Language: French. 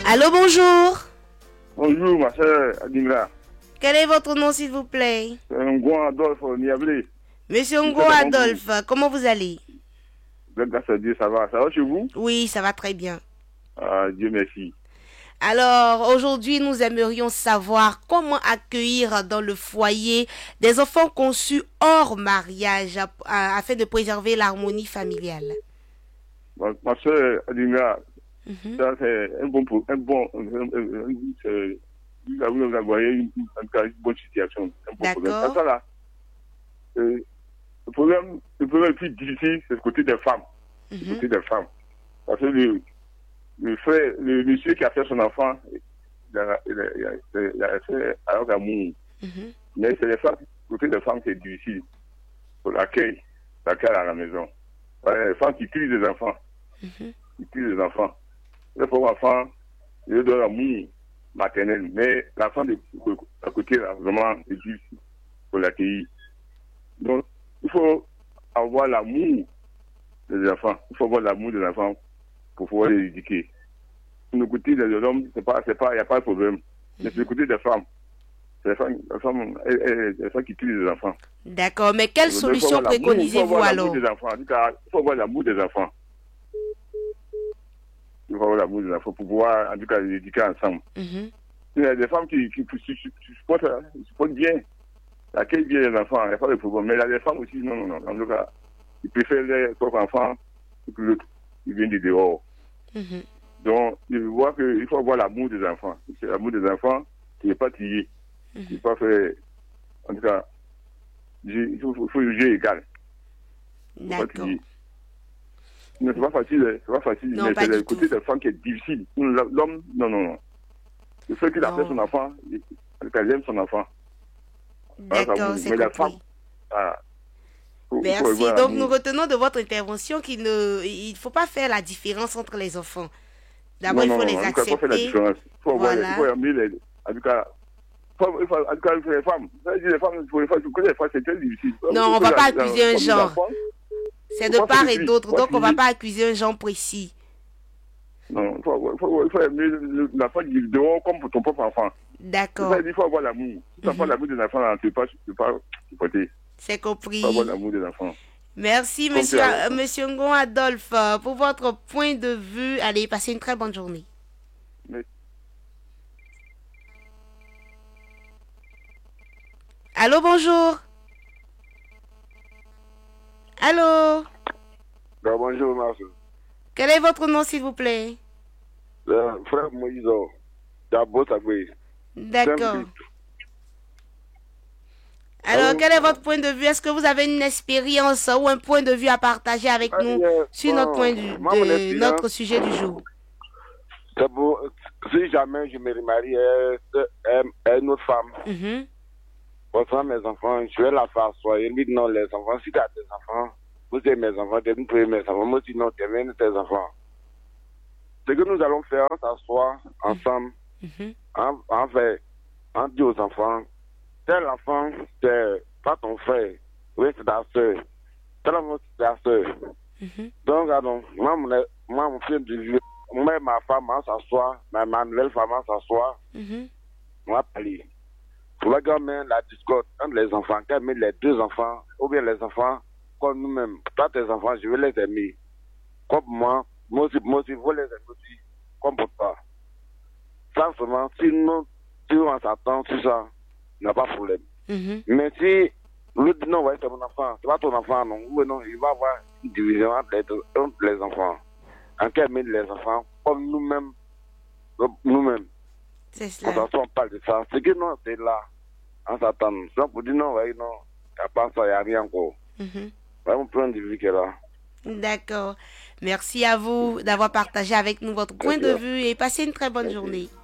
Allô, bonjour. Bonjour, ma soeur Adingra. Quel est votre nom, s'il vous plaît? C'est Ngo Adolphe Niablé. Monsieur Ngo Adolphe, comment vous allez? Grâce à Dieu, ça va. Ça va chez vous? Oui, ça va très bien. Ah, Dieu merci. Alors, aujourd'hui, nous aimerions savoir comment accueillir dans le foyer des enfants conçus hors mariage afin de préserver l'harmonie familiale. Ma soeur Adingra, Mhm. ça c'est un bon, vous voyez une bonne situation, un bon problème. D'accord. Ça là, le problème le plus difficile, c'est le côté des femmes. Le Mhm. côté des femmes. Parce que le frère, le monsieur qui a fait son enfant, il a fait alors d'amour. Mhm. Mais c'est les femmes, le côté des femmes, c'est difficile. Pour l'accueil à la maison. Ouais, les femmes qui crient des enfants. Mhm. Qui crient des enfants. Les pauvres enfants, ils leur donnent l'amour maternel. Mais l'enfant à côté, là, vraiment, c'est difficile pour l'accueillir. Donc, il faut avoir l'amour des enfants. Il faut avoir l'amour des enfants pour pouvoir les éduquer. Le côté des hommes, il n'y a pas de problème. Mais c'est le côté des femmes. C'est les femmes qui tuent les enfants. D'accord, mais quelle solution préconisez-vous alors? Il faut avoir l'amour des enfants. Il faut avoir l'amour des enfants pour pouvoir, en tout cas, les éduquer ensemble. Mhm. Il y a des femmes qui supportent bien, accueillent bien les enfants, il n'y a pas de problème. Mais il y a des femmes aussi, non. En tout cas, ils préfèrent les propres enfants que l'autre qui vient de dehors. Mhm. Donc, je vois qu'il faut avoir l'amour des enfants. C'est l'amour des enfants qui n'est pas tiré. Il ne faut pas faire, en tout cas, il faut juger égal. D'accord. Non, c'est pas facile, Non, mais pas c'est du le côté tout. des femmes qui est difficile. L'homme, non. Le fait qu'il a fait son enfant, il aime son enfant. D'accord, c'est mais la compris. femme, Merci. Donc, nous retenons de votre intervention qu'il ne faut pas faire la différence entre les enfants. D'abord, il faut les accepter. Il faut faire la différence. Il faut amener les... En tout cas, les femmes. Les femmes, c'est très difficile. Non, on ne va pas accuser un genre. C'est de part et d'autre, donc on ne va pas accuser un genre précis. Non, il faut aimer l'enfant du dehors comme pour ton propre enfant. D'accord. Il faut avoir l'amour. Si tu n'as pas l'amour des enfants, tu ne peux pas supporter. C'est compris. Il faut avoir l'amour des enfants. Merci, monsieur Ngo Adolphe, pour votre point de vue. Allez, passez une très bonne journée. Merci. Allô, bonjour. Allô. Bonjour, Marcel. Quel est votre nom, s'il vous plaît? Frère Moïse, d'abord, ça fait. D'accord. Alors, quel est votre point de vue? Est-ce que vous avez une expérience ou un point de vue à partager avec nous sur notre sujet du jour? C'est bon. Si jamais je me remarie à une autre femme, pour mes enfants, je vais la faire asseoir. Je lui dis non, les enfants, si tu as des enfants, vous êtes mes enfants, tu es mes enfants. Moi, sinon, tu es tes enfants. Ce que nous allons faire, s'asseoir ensemble, en dit aux enfants, tel enfant, c'est pas ton frère, oui, c'est ta soeur. Tel enfant, c'est ta soeur. Donc, moi, mon fils de vieux, moi, ma femme, on s'assoit, ma nouvelle femme, on s'assoit, on va parler. Pour la gamin, la discorde entre les enfants, qu'elle met les deux enfants, ou bien les enfants, comme nous-mêmes. Toi, tes enfants, je vais les aimer. Comme moi aussi, je veux les aimer aussi, comme pour toi. Ça, seulement, si on s'attend sur ça, il n'y a pas de problème. Mais si l'autre dit non, ouais, c'est mon enfant, c'est pas ton enfant, non, ou non, il va y avoir une division entre les enfants. En qu'elle met les enfants, comme nous-mêmes. C'est cela. On parle de ça. C'est que non, c'est là. On s'attend. Donc, pour dire non, ouais, non, il n'y a pas ça, il n'y a rien encore. Vraiment, point de vue qui est là. D'accord. Merci à vous d'avoir partagé avec nous votre point de vue et passez une très bonne journée.